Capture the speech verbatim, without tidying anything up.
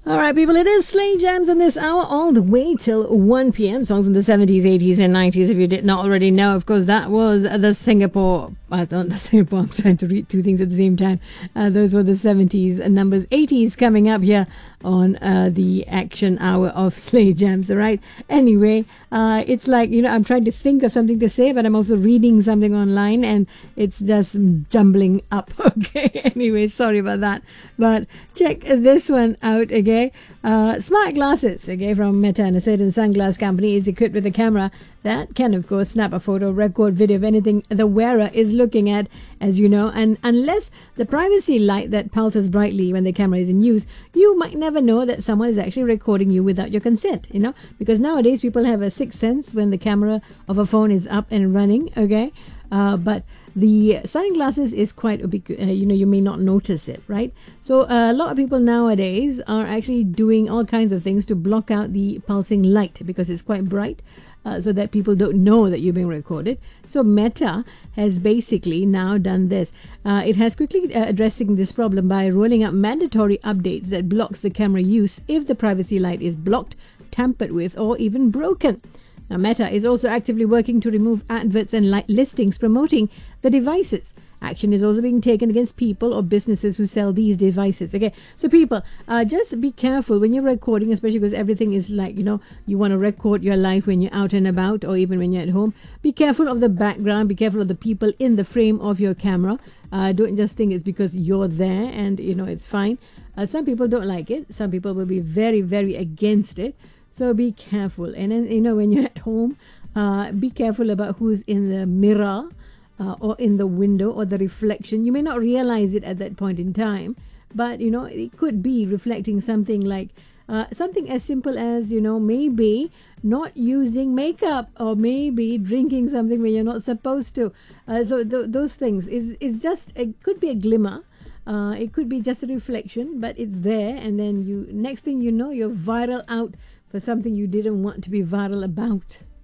All right, people, it is Slay Jams on this hour all the way till one p.m. Songs from the seventies, eighties and nineties. If you did not already know, of course, that was the Singapore, I thought the Singapore, I'm trying to read two things at the same time. Uh, those were the seventies numbers. eighties coming up here on uh, the action hour of Slay Jams, all right? Anyway, uh, it's like, you know, I'm trying to think of something to say, but I'm also reading something online and it's just jumbling up, okay? Anyway, sorry about that. But check this one out, okay? Uh, smart glasses, okay, from Meta, and a certain sunglass company is equipped with a camera that can, of course, snap a photo, record video of anything the wearer is looking at, as you know. And unless the privacy light that pulses brightly when the camera is in use, you might never know that someone is actually recording you without your consent, you know, because nowadays people have a sixth sense when the camera of a phone is up and running, okay? Uh, but the sunglasses is quite ubiquitous. Uh, you know, you may not notice it, right? So uh, a lot of people nowadays are actually doing all kinds of things to block out the pulsing light because it's quite bright, uh, so that people don't know that you're being recorded. So Meta has basically now done this. Uh, it has quickly uh, addressing this problem by rolling out mandatory updates that blocks the camera use if the privacy light is blocked, tampered with, or even broken. Now, Meta is also actively working to remove adverts and li- listings promoting the devices. Action is also being taken against people or businesses who sell these devices. Okay, so people, uh, just be careful when you're recording, especially because everything is like, you know, you want to record your life when you're out and about or even when you're at home. Be careful of the background. Be careful of the people in the frame of your camera. Uh, don't just think it's because you're there and, you know, it's fine. Uh, some people don't like it. Some people will be very, very against it. So be careful. And then, you know, when you're at home, uh, be careful about who's in the mirror uh, or in the window or the reflection. You may not realize it at that point in time, but, you know, it could be reflecting something like uh, something as simple as, you know, maybe not using makeup or maybe drinking something when you're not supposed to. Uh, so th- those things is is just, it could be a glimmer. Uh, it could be just a reflection, but it's there. And then you, next thing you know, you're viral out for something you didn't want to be viral about.